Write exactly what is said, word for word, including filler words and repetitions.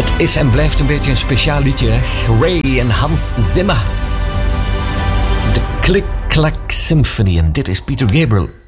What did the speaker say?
Het is en blijft een beetje een speciaal liedje, hè? Ray en Hans Zimmer. De Click Clack Symphony. En dit is Peter Gabriel.